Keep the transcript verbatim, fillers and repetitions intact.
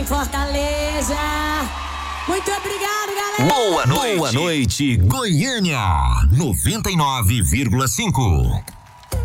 em Fortaleza. Muito obrigado, galera. Boa noite. Boa noite, Goiânia. noventa e nove vírgula cinco.